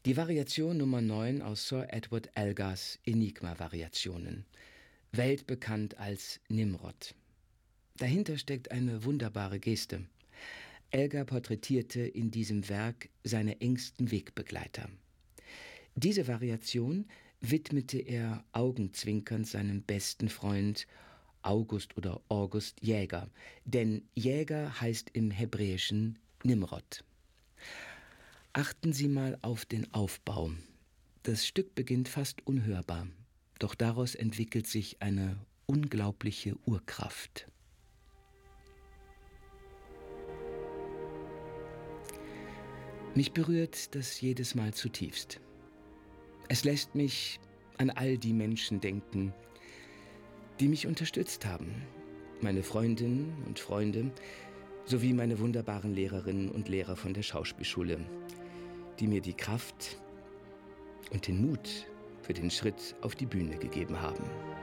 Die Variation Nummer 9 aus Sir Edward Elgars Enigma-Variationen, weltbekannt als Nimrod. Dahinter steckt eine wunderbare Geste. Elgar porträtierte in diesem Werk seine engsten Wegbegleiter. Diese Variation widmete er augenzwinkernd seinem besten Freund August oder August Jäger, denn Jäger heißt im Hebräischen Nimrod. Achten Sie mal auf den Aufbau. Das Stück beginnt fast unhörbar, doch daraus entwickelt sich eine unglaubliche Urkraft. Mich berührt das jedes Mal zutiefst. Es lässt mich an all die Menschen denken, die mich unterstützt haben, meine Freundinnen und Freunde, sowie meine wunderbaren Lehrerinnen und Lehrer von der Schauspielschule, die mir die Kraft und den Mut für den Schritt auf die Bühne gegeben haben.